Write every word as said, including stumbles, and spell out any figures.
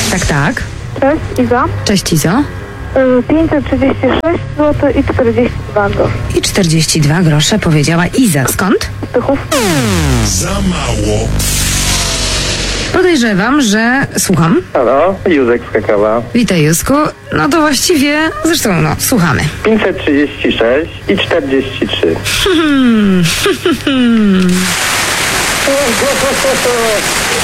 Tak, tak. Cześć, Iza. Cześć, Izo. pięćset trzydzieści sześć złotych i czterdzieści dwa grosze. I czterdzieści dwa grosze powiedziała Iza. Skąd? Tychów. Za mało. Podejrzewam, że... Słucham. Halo, Józek z Krakowa. Witaj, Józku. No to właściwie... Zresztą, no, słuchamy. pięćset trzydzieści sześć i czterdzieści trzy. Hmm.